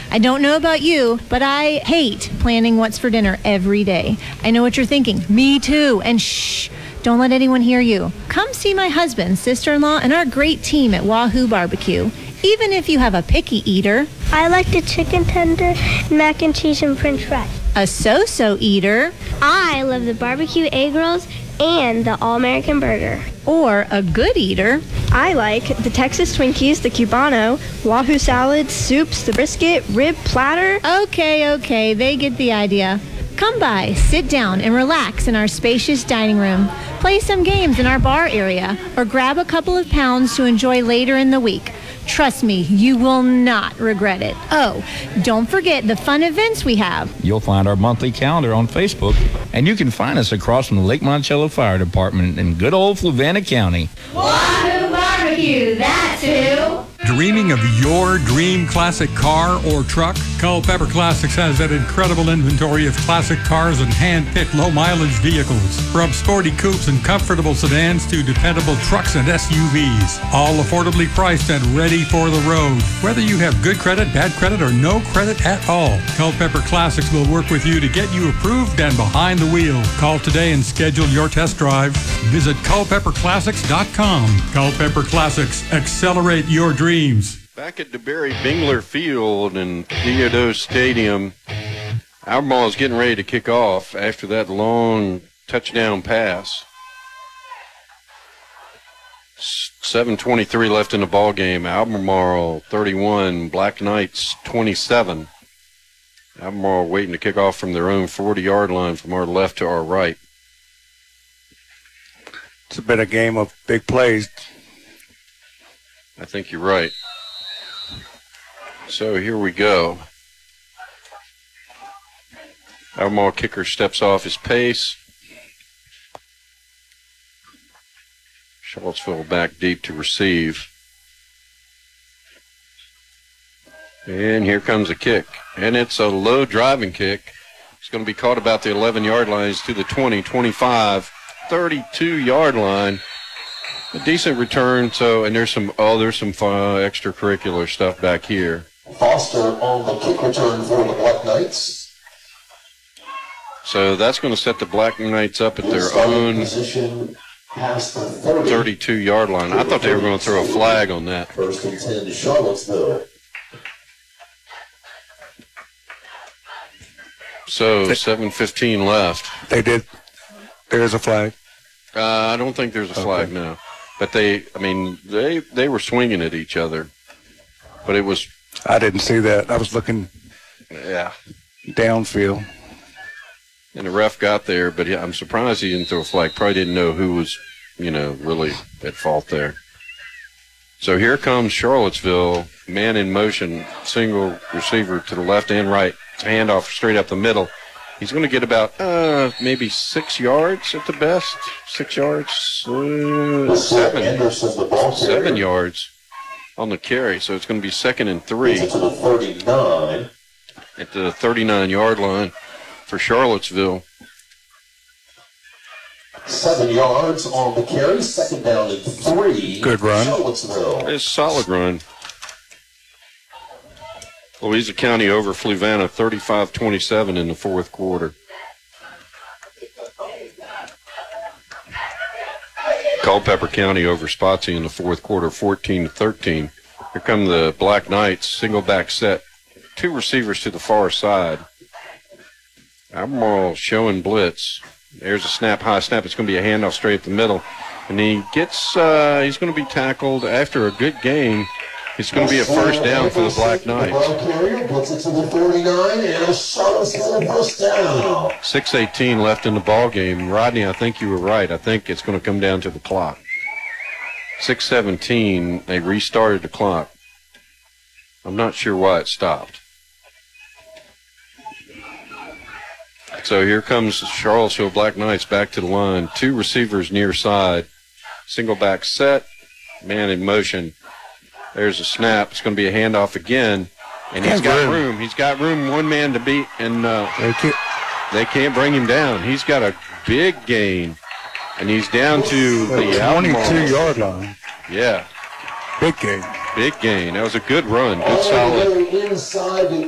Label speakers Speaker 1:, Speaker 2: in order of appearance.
Speaker 1: I don't know about you, but I hate planning what's for dinner every day. I know what you're thinking. Me too. And shh, don't let anyone hear you. Come see my husband, sister-in-law, and our great team at Wahoo Barbecue. Even if you have a picky eater.
Speaker 2: I like the chicken tender, mac and cheese, and french fries.
Speaker 1: A so-so eater.
Speaker 2: I love the barbecue egg rolls and the all-American burger.
Speaker 1: Or a good eater.
Speaker 3: I like the Texas Twinkies, the Cubano, Wahoo salads, soups, the brisket, rib platter.
Speaker 1: Okay, they get the idea. Come by, sit down, and relax in our spacious dining room. Play some games in our bar area, or grab a couple of pounds to enjoy later in the week. Trust me, you will not regret it. Oh, don't forget the fun events we have.
Speaker 4: You'll find our monthly calendar on Facebook, and you can find us across from the Lake Monticello Fire Department in good old Fluvanna County.
Speaker 1: Wahoo Barbecue, that's who.
Speaker 5: Dreaming of your dream classic car or truck? Culpeper Classics has that incredible inventory of classic cars and hand-picked low-mileage vehicles. From sporty coupes and comfortable sedans to dependable trucks and SUVs. All affordably priced and ready for the road. Whether you have good credit, bad credit, or no credit at all, Culpeper Classics will work with you to get you approved and behind the wheel. Call today and schedule your test drive. Visit culpepperclassics.com. Culpeper Classics. Accelerate your dreams.
Speaker 6: Back at DeBerry Bingler Field and Theodore Stadium, Albemarle is getting ready to kick off after that long touchdown pass. 7:23 left in the ball game. Albemarle 31, Black Knights 27. Albemarle waiting to kick off from their own 40-yard line from our left to our right.
Speaker 7: It's been a game of big plays.
Speaker 6: I think you're right. So here we go. Albemarle kicker steps off his pace. Charlottesville back deep to receive. And here comes a kick. And it's a low driving kick. It's going to be caught about the 11-yard lines to the 20, 25, 32-yard line. A decent return, and there's some extracurricular stuff back here.
Speaker 8: Foster on the kick return for the Black Knights.
Speaker 6: So that's going to set the Black Knights up at their own 32-yard line. I thought they were going to throw a flag on that.
Speaker 8: First and 10 to Charlottesville.
Speaker 6: So 7:15 left.
Speaker 7: They did. There is a flag.
Speaker 6: I don't think there's a flag now. But they were swinging at each other. But it was...
Speaker 7: I didn't see that. I was looking downfield.
Speaker 6: And the ref got there, but I'm surprised he didn't throw a flag. Probably didn't know who was, really at fault there. So here comes Charlottesville, man in motion, single receiver to the left and right. Handoff straight up the middle. He's going to get about maybe 6 yards at the best. 6 yards, 7 yards on the carry. So it's going to be 2nd and 3.
Speaker 8: To the 39.
Speaker 6: At the 39-yard line for Charlottesville.
Speaker 8: 7 yards on the carry. 2nd down and 3.
Speaker 7: Good run.
Speaker 8: Charlottesville.
Speaker 6: It's a solid run. Louisa County over Fluvanna, 35-27 in the fourth quarter. Culpeper County over Spotsy in the fourth quarter, 14-13. Here come the Black Knights, single back set. 2 receivers to the far side. Albemarle showing blitz. There's a snap, high snap. It's going to be a handoff straight up the middle. And he gets, he's going to be tackled after a good gain. It's going to be a first down for the Black Knights. 6:18 left in the ball game. Rodney, I think you were right. I think it's going to come down to the clock. 6:17, they restarted the clock. I'm not sure why it stopped. So here comes the Charlottesville Black Knights back to the line. 2 receivers near side. Single back set. Man in motion. There's a snap. It's going to be a handoff again. And he's got room. He's got room, one man to beat, and they can't bring him down. He's got a big gain. And he's down to the
Speaker 7: 22-yard line.
Speaker 6: Yeah.
Speaker 7: Big gain.
Speaker 6: Big gain. That was a good run. Good solid.